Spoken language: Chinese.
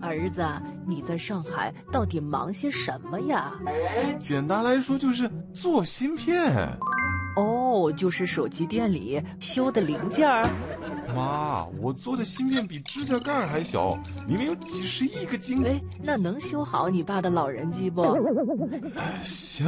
儿子，你在上海到底忙些什么呀？ 简单来说就是做芯片。 哦，就是手机店里修的零件儿。 妈，我做的芯片比指甲盖还小，里面有几十亿个晶。 哎，那能修好你爸的老人机不？ 行。